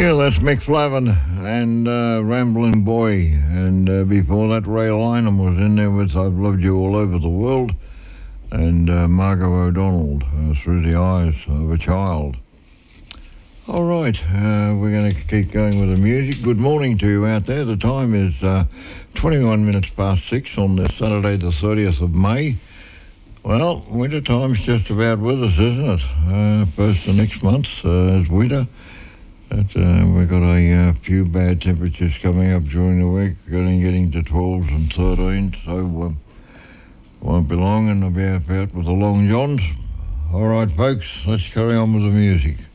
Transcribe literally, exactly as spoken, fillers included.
Yeah, that's Mick Flavin and uh, Ramblin' Boy. And uh, before that, Ray Lynham was in there with I've Loved You All Over the World. And uh, Margot O'Donnell, uh, Through the Eyes of a Child. All right, uh, we're going to keep going with the music. Good morning to you out there. The time is uh, twenty-one minutes past six on this Saturday, the thirtieth of May. Well, winter time's just about with us, isn't it? Uh, first of next month uh, is winter. But, uh, we've got a uh, few bad temperatures coming up during the week, getting, getting to twelves and thirteens, so um, won't be long and I'll be out with the long johns. All right, folks, let's carry on with the music.